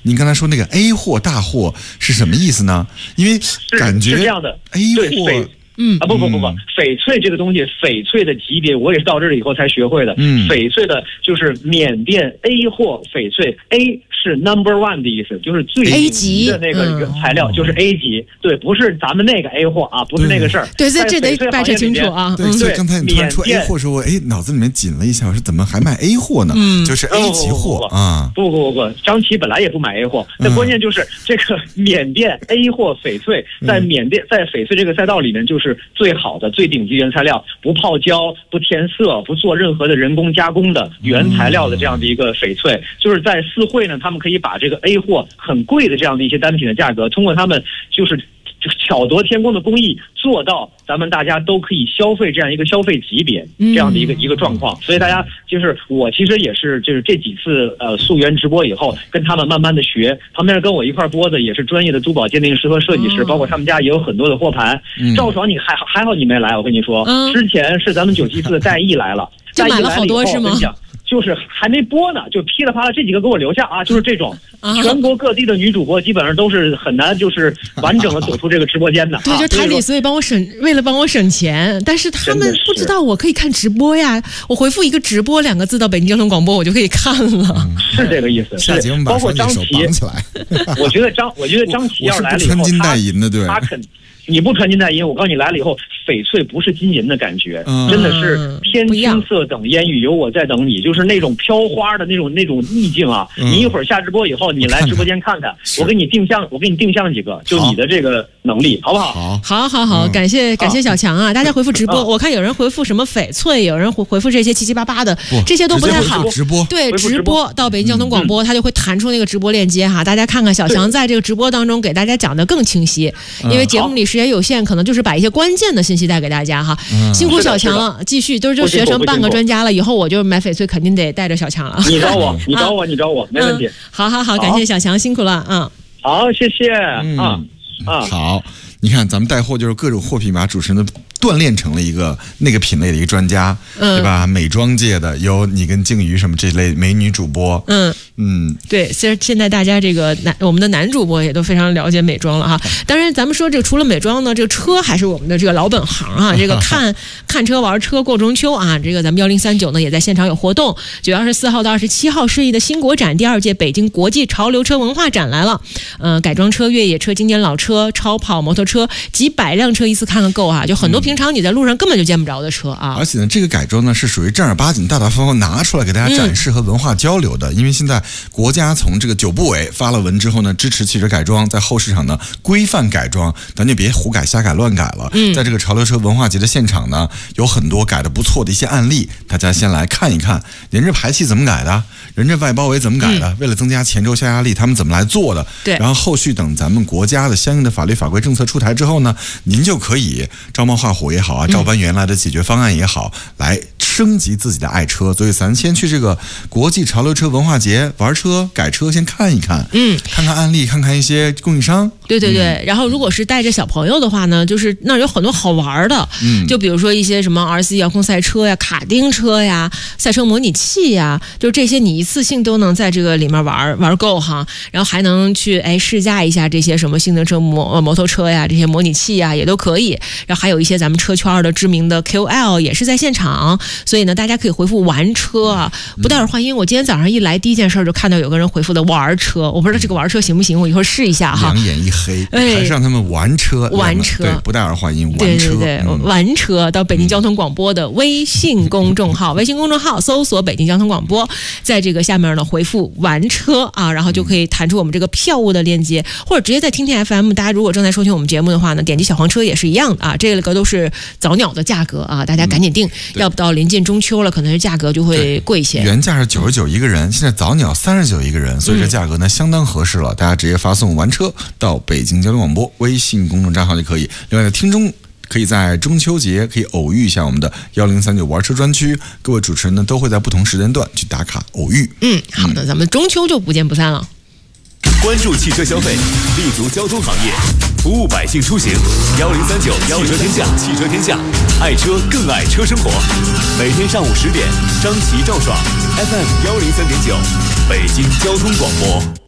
您刚才说那个 A 货大货是什么意思呢？因为感觉是这样的 A 货。 不，翡翠这个东西，翡翠的级别我也是到这儿以后才学会的。翡翠的就是缅甸 A 货翡翠 ，A 是 1 的意思，就是最顶级的那个材料，就是 A 级。对，不是咱们那个 A 货啊，不是那个事儿。 对，这得掰扯清楚啊。 对，所以刚才你突然说 A 货时候，脑子里面紧了一下，我说怎么还卖 A 货呢？就是 A 级货啊。 不，张琪本来也不买 A 货，但关键就是这个缅甸 A 货翡翠，在缅甸在翡翠这个赛道里面就是最好的、最顶级原材料，不泡胶、不填色、不做任何的人工加工的原材料的这样的一个翡翠，就是在四会呢，他们可以把这个 A 货很贵的这样的一些单品的价格，通过他们就是巧夺天工的工艺，做到咱们大家都可以消费这样一个消费级别这样的一个状况。所以大家就是我其实也是就是这几次溯源直播以后，跟他们慢慢的学，旁边跟我一块播的也是专业的珠宝鉴定师和设计师，包括他们家也有很多的货盘。赵爽，你还好你没来，我跟你说，之前是咱们974的戴毅来了， 就买了好多是吗？ 就是还没播呢，就噼里啪啦这几个给我留下啊！就是这种，全国各地的女主播基本上都是很难，就是完整的走出这个直播间的。 对，就台里所以为了帮我省钱，但是他们不知道我可以看直播呀。我回复一个直播2个字到北京交通广播，我就可以看了。 是这个意思。 下节目包括张琪，我觉得张琪要来了以后， 穿金戴银的，对， 他肯。你不穿金戴银，我告诉你来了以后，翡翠不是金银的感觉，真的是天青色等烟雨，有我在等你，就是那种飘花的那种意境啊！你一会儿下直播以后，你来直播间看看，我给你定向几个，就你的这个能力，好不好？ 好，感谢小强啊！大家回复直播，我看有人回复什么翡翠，有人回复这些七七八八的，这些都不太好。 直播对直播到北京交通广播，他就会弹出那个直播链接哈，大家看看小强在这个直播当中给大家讲的更清晰，因为节目里时间有限，可能就是把一些关键的信息带给大家哈。辛苦小强了，继续都是这学生半个专家了，以后我就买翡翠肯定得带着小强了。 你找我，没问题。 好，感谢小强，辛苦了。 好，谢谢。 好，你看咱们带货就是各种货品，把主持人的锻炼成了一个那个品类的一个专家，对吧？美妆界的有你跟静瑜什么这类美女主播， 对，其实现在大家这个我们的男主播也都非常了解美妆了哈。当然，咱们说这个除了美妆呢，这个车还是我们的这个老本行啊。这个看车玩车过中秋啊，这个咱们1039呢也在现场有活动，9月24号到27号示意的新国展第2届北京国际潮流车文化展来了。改装车、越野车、经典老车、超跑、摩托车，几百辆车一次看个够啊！就很多平常你在路上根本就见不着的车啊。 而且呢，这个改装呢是属于正儿八经、大大方方拿出来给大家展示和文化交流的。因为现在国家从这个9部委发了文之后呢，支持汽车改装，在后市场呢规范改装，咱就别胡改、瞎改、乱改了。在这个潮流车文化节的现场呢，有很多改的不错的一些案例，大家先来看一看，人这排气怎么改的，人这外包围怎么改的，为了增加前轴下压力，他们怎么来做的。 对， 然后后续等咱们国家的相应的法律法规政策出台之后呢，您就可以照猫画虎也好啊，照搬原来的解决方案也好，来升级自己的爱车。所以咱先去这个国际潮流车文化节玩车改车，先看一看，看看案例，看看一些供应商。 对，然后如果是带着小朋友的话呢，就是那儿有很多好玩的，就比如说一些什么RC 遥控赛车呀、卡丁车呀、赛车模拟器呀，就这些你一次性都能在这个里面玩够哈，然后还能去试驾一下这些什么性能车、摩托车呀，这些模拟器呀也都可以。然后还有一些咱们车圈的知名的 KOL 也是在现场，所以呢，大家可以回复玩车啊，不带耳话音。我今天早上一来，第一件事就看到有个人回复的玩车，我不知道这个玩车行不行，我一会儿试一下哈。 两眼一黑，还是让他们玩车，对，不带耳话音，玩车， 对，玩车到北京交通广播的微信公众号，微信公众号搜索北京交通广播，在这个下面呢回复玩车啊，然后就可以弹出我们这个票务的链接，或者直接在听听 FM。大家如果正在收听我们节目的话呢，点击小黄车也是一样的啊，这个都是早鸟的价格啊，大家赶紧定，要不到临近中秋了，可能是价格就会贵一些。 原价是99一个人，现在早鸟39一个人，所以这价格呢相当合适了。大家直接发送玩车到北京交通广播微信公众账号就可以。另外的听众可以在中秋节可以偶遇一下我们的1039玩车专区，各位主持人呢都会在不同时间段去打卡偶遇。 好的，咱们中秋就不见不散了。 关注汽车消费，立足交通行业，服务百姓出行。1039汽车天下，爱车更爱车生活。每天上午10点，张琪、赵爽 FM 103.9，北京交通广播。